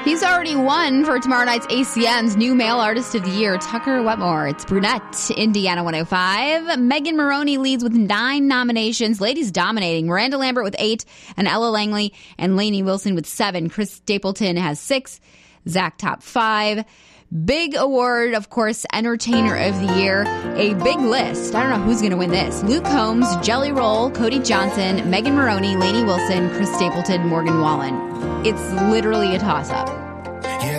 He's already won for tomorrow night's ACM's New Male Artist of the Year, Tucker Wetmore. It's Brunette, Indiana 105. Megan Moroney leads with 9 nominations. Ladies dominating. Miranda Lambert with 8, and Ella Langley and Lainey Wilson with 7. Chris Stapleton has 6. Zach top 5. Big award, of course, Entertainer of the Year. A big list. I don't know who's going to win this. Luke Combs, Jelly Roll, Cody Johnson, Megan Moroney, Lainey Wilson, Chris Stapleton, Morgan Wallen. It's literally a toss-up.